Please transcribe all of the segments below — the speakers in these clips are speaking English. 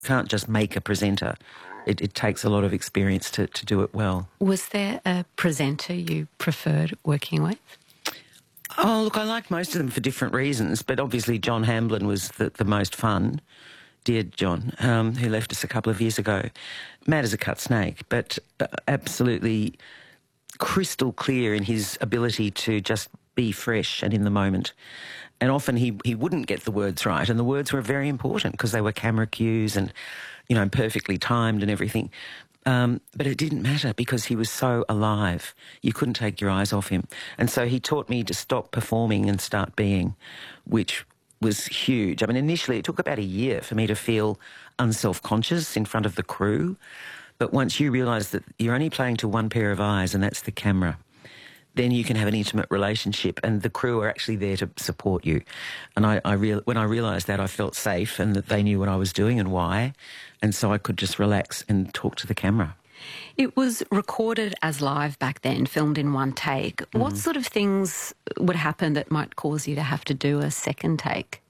Can't just make a presenter. It takes a lot of experience to do it well. Was there a presenter you preferred working with? Oh, look, I like most of them for different reasons, but obviously John Hamblin was the most fun. Dear John, who left us a couple of years ago. Mad as a cut snake, but absolutely crystal clear in his ability to just be fresh and in the moment. And often he wouldn't get the words right, and the words were very important because they were camera cues and, you know, perfectly timed and everything. But it didn't matter because he was so alive. You couldn't take your eyes off him. And so he taught me to stop performing and start being, which was huge. I mean, initially it took about a year for me to feel unself-conscious in front of the crew. But once you realise that you're only playing to one pair of eyes and that's the camera, then you can have an intimate relationship and the crew are actually there to support you. And when I realised that, I felt safe and that they knew what I was doing and why, and so I could just relax and talk to the camera. It was recorded as live back then, filmed in one take. What sort of things would happen that might cause you to have to do a second take?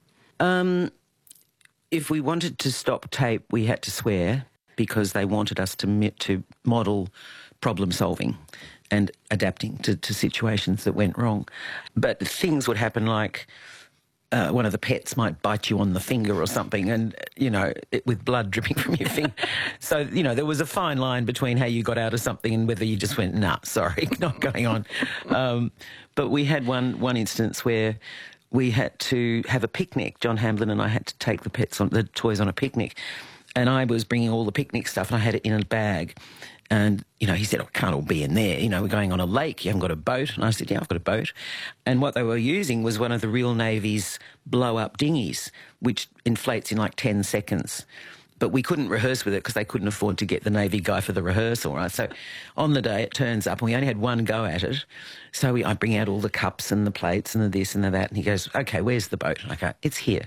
If we wanted to stop tape, we had to swear because they wanted us to model problem solving and adapting to situations that went wrong. But things would happen like one of the pets might bite you on the finger or something and, you know, with blood dripping from your finger. So, you know, there was a fine line between how you got out of something and whether you just went, nah, sorry, not going on. But we had one instance where we had to have a picnic. John Hamblin and I had to take the toys on a picnic. And I was bringing all the picnic stuff and I had it in a bag. And, you know, he said, oh, it can't all be in there. You know, we're going on a lake. You haven't got a boat. And I said, yeah, I've got a boat. And what they were using was one of the Royal Navy's blow-up dinghies, which inflates in like 10 seconds. But we couldn't rehearse with it because they couldn't afford to get the Navy guy for the rehearsal, right? So on the day it turns up and we only had one go at it. So I bring out all the cups and the plates and the this and the that. And he goes, okay, where's the boat? And I go, it's here.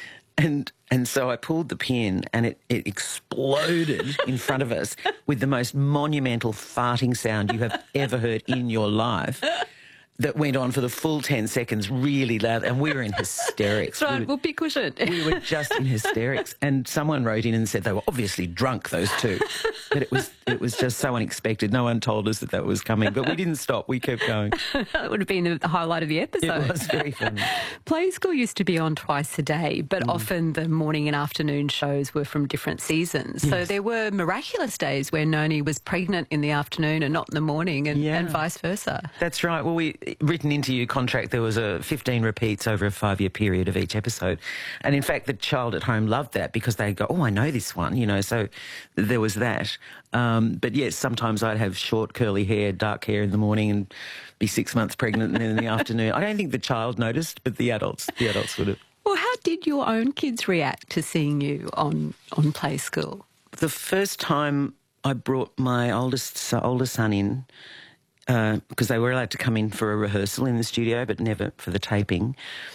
And so I pulled the pin and it exploded in front of us with the most monumental farting sound you have ever heard in your life that went on for the full 10 seconds really loud. And we were in hysterics. That's right, whoopee cushion. We were just in hysterics. And someone wrote in and said they were obviously drunk, those two. But it was just so unexpected. No one told us that was coming. But we didn't stop. We kept going. That would have been the highlight of the episode. It was very funny. Play School used to be on twice a day, but often the morning and afternoon shows were from different seasons. Yes. So there were miraculous days where Noni was pregnant in the afternoon and not in the morning and vice versa. That's right. Well, written into your contract there was 15 repeats over a 5-year period of each episode. And in fact, the child at home loved that because they go, oh, I know this one, you know, so there was that. But yes, sometimes I'd have short curly hair, dark hair in the morning and be 6 months pregnant and then in the afternoon. I don't think the child noticed, but the adults would have. Well, how did your own kids react to seeing you on Play School? The first time I brought my older son in, because they were allowed to come in for a rehearsal in the studio, but never for the taping.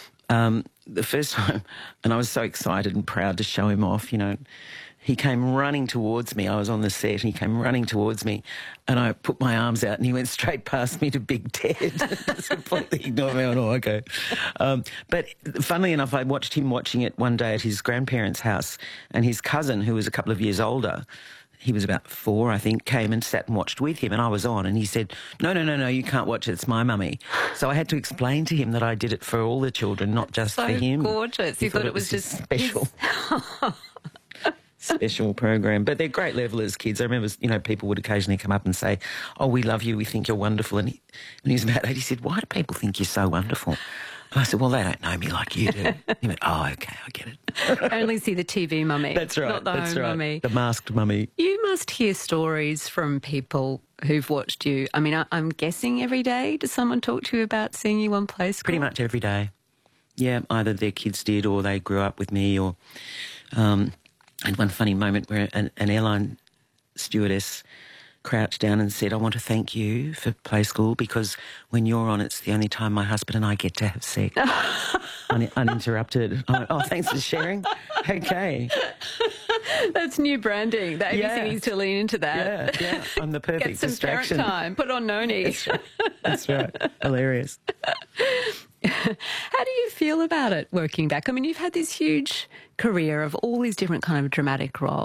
The first time, and I was so excited and proud to show him off, you know, he came running towards me. I was on the set and he came running towards me and I put my arms out and he went straight past me to Big Ted. Just completely ignored me. Oh, okay. But funnily enough, I watched him watching it one day at his grandparents' house and his cousin, who was a couple of years older, he was about 4, I think, came and sat and watched with him and I was on and he said, no, you can't watch it, it's my mummy. So I had to explain to him that I did it for all the children, not just for him. So gorgeous. You thought it was just special. Special program. But they're great levelers, kids. I remember, you know, people would occasionally come up and say, oh, we love you, we think you're wonderful. And when he was about 8, he said, why do people think you're so wonderful? And I said, well, they don't know me like you do. He went, oh, okay, I get it. Only see the TV mummy. That's right. Not the home mummy. The masked mummy. You must hear stories from people who've watched you. I mean, I'm guessing every day. Does someone talk to you about seeing you on Play School? Pretty much every day. Yeah, either their kids did or they grew up with me or... I had one funny moment where an airline stewardess crouched down and said, I want to thank you for Play School because when you're on, it's the only time my husband and I get to have sex. Uninterrupted. I went, oh, thanks for sharing. Okay. That's new branding. The ABC needs to lean into that. Yeah. I'm the perfect Get some distraction. parent time. Put on Noni. That's right. Hilarious. How do you feel about it working back? I mean, you've had this huge career of all these different kind of dramatic roles.